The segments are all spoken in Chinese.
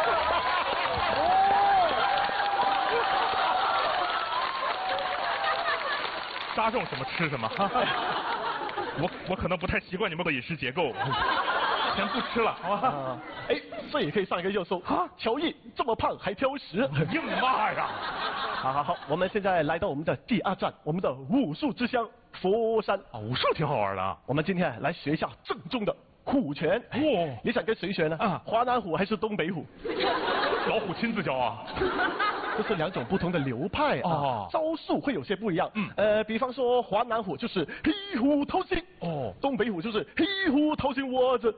杀中什么吃什么。我可能不太习惯你们的饮食结构，先不吃了，好吧？ 哎，这也可以上一个热搜啊！乔毅这么胖还挑食， 硬骂呀！ 好，我们现在来到我们的第二站，我们的武术之乡佛山。 武术挺好玩的。 我们今天来学一下正宗的虎拳。 哇， 你想跟谁学呢？华南虎还是东北虎？ 老虎亲自教啊。 这是两种不同的流派啊，招数会有些不一样。比方说华南虎就是黑虎掏心，东北虎就是黑虎掏心窝子。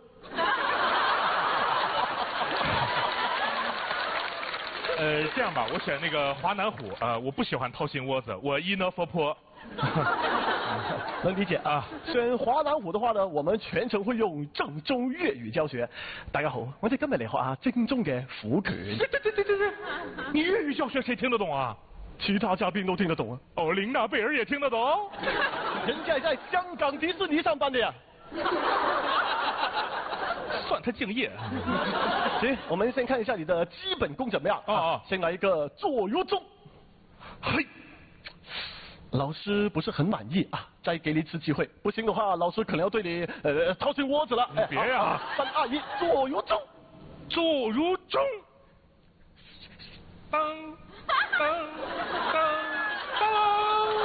这样吧，我选那个华南虎。我不喜欢掏心窝子，我一呢佛坡。 能理解啊。选華南虎的話呢，我們全程會用正宗粵語教學。大家好，我哋今日嚟學下正宗嘅虎拳。 對，你粵語教學誰聽得懂啊？ 其他嘉賓都聽得懂啊。 哦，琳娜貝爾也聽得懂。 人家在香港迪士尼上班的呀。 算他敬業。 行，我們先看一下你的基本功怎麼樣。先來一個坐如鐘。嘿。老師不是很滿意啊，再給你一次機會，不行的話，老師可能要對你掏心窩子了。 別呀 ！3、2、1，坐如鐘， 坐如鐘，當當當當。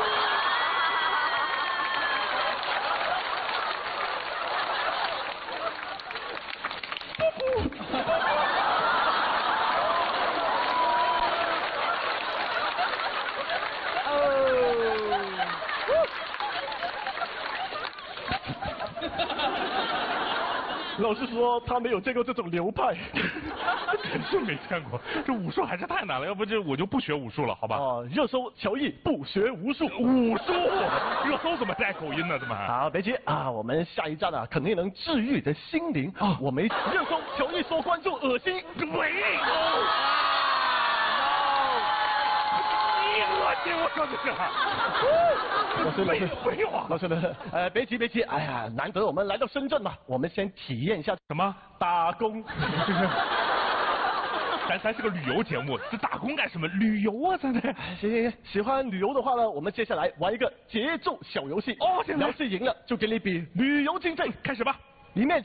老師說他沒有見過這種流派， 真是沒見過。這武術還是太難了，要不我就不學武術了，好吧？ 熱搜喬毅不學武術， 熱搜怎麼帶口音呢？怎麼？ 好，別急啊，我們下一站啊，肯定能治癒你的心靈啊。我沒熱搜喬毅說觀眾惡心， 喂！你惡心我說的是。 老師，別急，哎呀，難得我們來到深圳嘛，我們先體驗一下什麼打工。 咱是個旅遊節目，這打工幹什麼？旅遊啊，咱這。 行，喜歡旅遊的話呢，我們接下來玩一個節奏小遊戲。要是贏了就給你一筆旅遊經費， 開始吧。 裡面